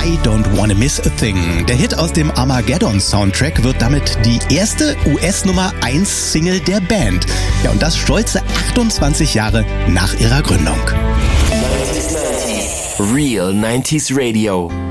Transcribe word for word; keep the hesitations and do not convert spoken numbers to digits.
I Don't Wanna Miss a Thing. Der Hit aus dem Armageddon-Soundtrack wird damit die erste U S-Nummer eins Single der Band. Ja, und das stolze achtundzwanzig Jahre nach ihrer Gründung. Real nineties Radio.